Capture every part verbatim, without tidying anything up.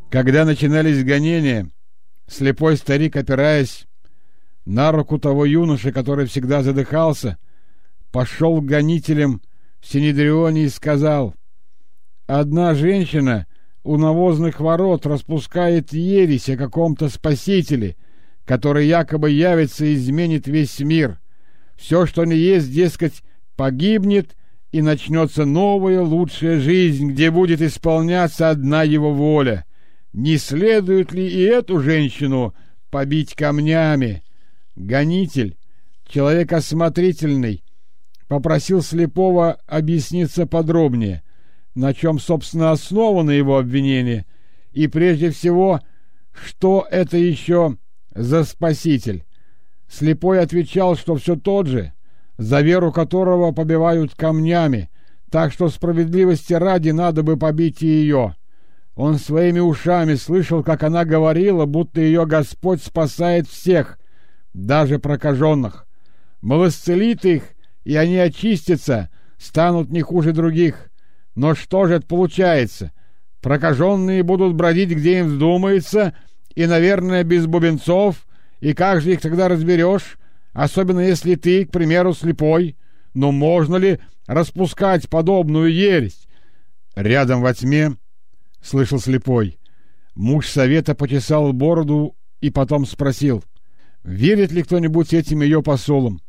Когда начинались гонения, слепой старик, опираясь на руку того юноши, который всегда задыхался, пошел к гонителям в Синедрионе и сказал: «Одна женщина у навозных ворот распускает ересь о каком-то спасителе, который якобы явится и изменит весь мир. Все, что не есть, дескать, погибнет, и начнется новая лучшая жизнь, где будет исполняться одна его воля. Не следует ли и эту женщину побить камнями?» Гонитель, человек осмотрительный, попросил слепого объясниться подробнее, на чем, собственно, основано его обвинение, и прежде всего, что это еще за спаситель. Слепой отвечал, что все тот же, за веру которого побивают камнями, так что справедливости ради надо бы побить и ее. Он своими ушами слышал, как она говорила, будто ее Господь спасает всех, даже прокаженных. Мол, исцелит их, и они очистятся, станут не хуже других. Но что же это получается? Прокаженные будут бродить, где им вздумается, и, наверное, без бубенцов, и как же их тогда разберешь, особенно если ты, к примеру, слепой? Но можно ли распускать подобную ересь? Рядом во тьме слышал слепой. Муж совета почесал бороду и потом спросил: верит ли кто-нибудь этим ее посулам?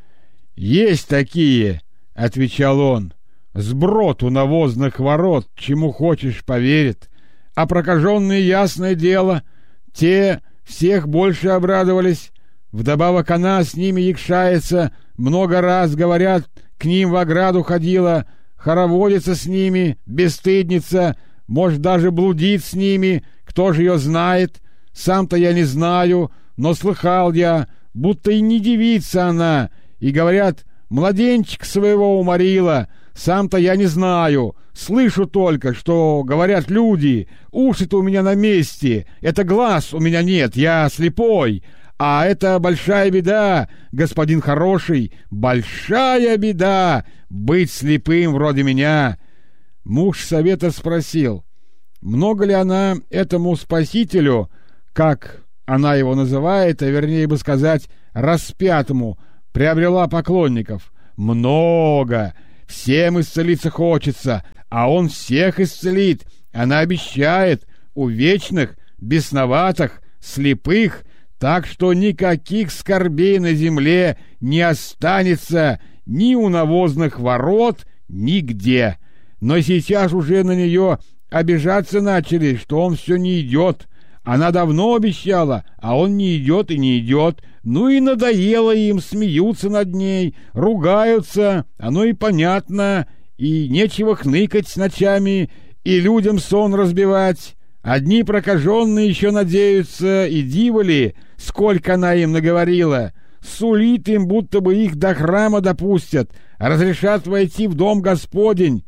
«Есть такие, — отвечал он, — сброд у навозных ворот, чему хочешь поверит, а прокаженные, ясное дело, те всех больше обрадовались. Вдобавок она с ними якшается, много раз, говорят, к ним в ограду ходила, хороводится с ними, бесстыдница, может, даже блудит с ними, кто же ее знает, сам-то я не знаю, но слыхал я, будто и не девица она, и, говорят, младенчик своего уморила, сам-то я не знаю, слышу только, что говорят люди, уши-то у меня на месте, это глаз у меня нет, я слепой, а это большая беда, господин хороший, большая беда, быть слепым вроде меня». Муж совета спросил, много ли она этому спасителю, как она его называет, а вернее бы сказать, распятому, приобрела поклонников. «Много! Всем исцелиться хочется, а он всех исцелит. Она обещает у вечных, бесноватых, слепых, так что никаких скорбей на земле не останется ни у навозных ворот, нигде. Но сейчас уже на нее обижаться начали, что он все не идет. Она давно обещала, а он не идет и не идет. Ну и надоело им, смеются над ней, ругаются, оно и понятно, и нечего хныкать ночами, и людям сон разбивать. Одни прокаженные еще надеются, и диво ли, сколько она им наговорила. Сулит им, будто бы их до храма допустят, разрешат войти в дом Господень».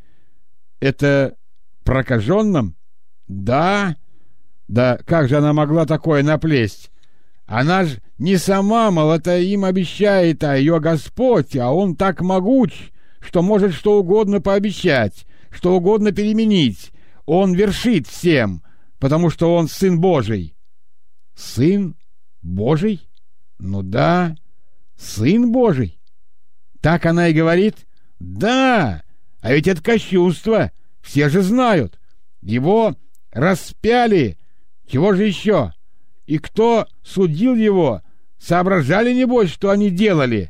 «Это прокаженным?» «Да». «Да как же она могла такое наплесть? Она ж не сама, мол, это им обещает, а ее Господь, а он так могуч, что может что угодно пообещать, что угодно переменить. Он вершит всем, потому что он Сын Божий». «Сын Божий? Ну да, Сын Божий». «Так она и говорит?» «Да, а ведь это кощунство, все же знают. Его распяли, чего же еще? И кто судил его? Соображали, небось, что они делали?»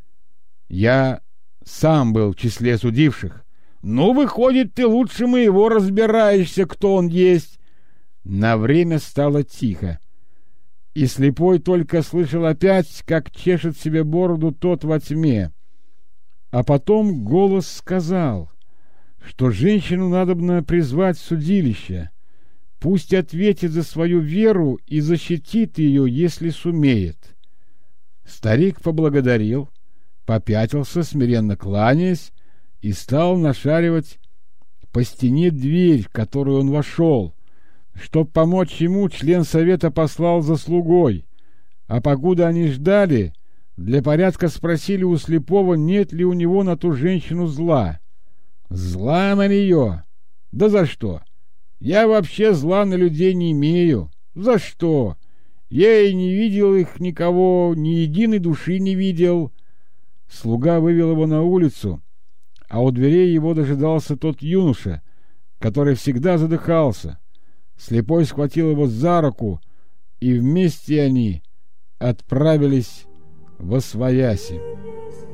«Я сам был в числе судивших». «Ну, выходит, ты лучше моего разбираешься, кто он есть». На время стало тихо, и слепой только слышал опять, как чешет себе бороду тот во тьме. А потом голос сказал, что женщину надобно призвать в судилище. Пусть ответит за свою веру и защитит ее, если сумеет. Старик поблагодарил, попятился, смиренно кланяясь, и стал нашаривать по стене дверь, в которую он вошел. Чтоб помочь ему, член совета послал за слугой, а покуда они ждали, для порядка спросили у слепого, нет ли у него на ту женщину зла. Зла на нее? Да за что? Я вообще зла на людей не имею. За что? Я и не видел их никого, ни единой души не видел». Слуга вывел его на улицу, а у дверей его дожидался тот юноша, который всегда задыхался. Слепой схватил его за руку, и вместе они отправились восвояси.